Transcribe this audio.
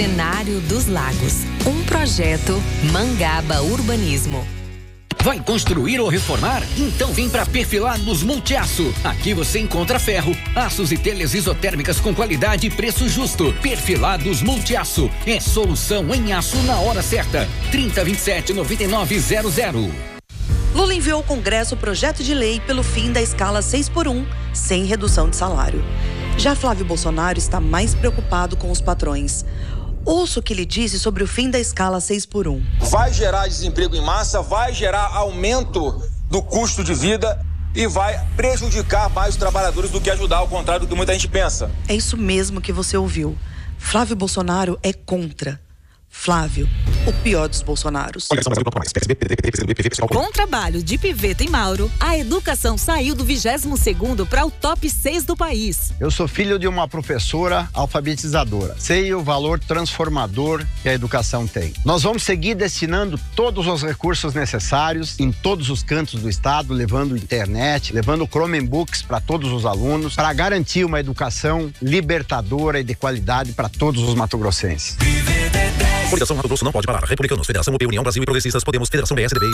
Cenário dos Lagos, um projeto Mangaba Urbanismo. Vai construir ou reformar? Então vem para Perfilados Multiaço. Aqui você encontra ferro, aços e telhas isotérmicas com qualidade e preço justo. Perfilados Multiaço é solução em aço na hora certa. 3027-9900. Lula enviou ao Congresso o projeto de lei pelo fim da escala 6x1, sem redução de salário. Já Flávio Bolsonaro está mais preocupado com os patrões. Ouça o que ele disse sobre o fim da escala 6x1. Vai gerar desemprego em massa, vai gerar aumento do custo de vida e vai prejudicar mais os trabalhadores do que ajudar, ao contrário do que muita gente pensa. É isso mesmo que você ouviu. Flávio Bolsonaro é contra. Flávio, o pior dos Bolsonaros. Com o trabalho de Piveta e Mauro, a educação saiu do 22º para o top 6 do país. Eu sou filho de uma professora alfabetizadora. Sei o valor transformador que a educação tem. Nós vamos seguir destinando todos os recursos necessários em todos os cantos do estado, levando internet, levando Chromebooks para todos os alunos, para garantir uma educação libertadora e de qualidade para todos os mato-grossenses. Coligação Mato Grosso não pode parar. Republicanos, Federação UP, União Brasil e Progressistas, Podemos, Federação PSDB.